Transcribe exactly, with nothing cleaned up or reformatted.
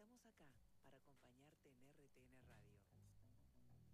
Estamos acá para acompañarte en R T N Radio.